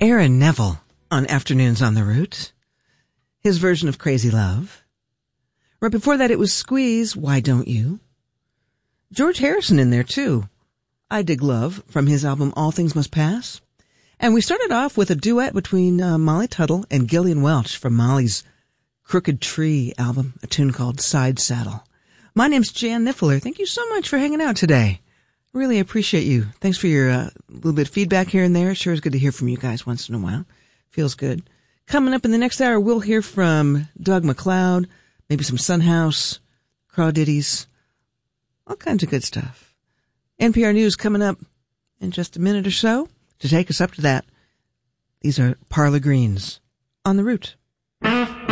Aaron Neville on Afternoons on the Route. His version of Crazy Love. Right before that, it was Squeeze, Why Don't You? George Harrison in there, too. I Dig Love from his album All Things Must Pass. And we started off with a duet between Molly Tuttle and Gillian Welch from Molly's Crooked Tree album, a tune called Side Saddle. My name's Jan Niffler. Thank you so much for hanging out today. Really appreciate you. Thanks for your little bit of feedback here and there. Sure is good to hear from you guys once in a while. Feels good. Coming up in the next hour, we'll hear from Doug McLeod, maybe some Sunhouse, Crawdaddies, all kinds of good stuff. NPR News coming up in just a minute or so to take us up to that. These are Parlor Greens on the Route.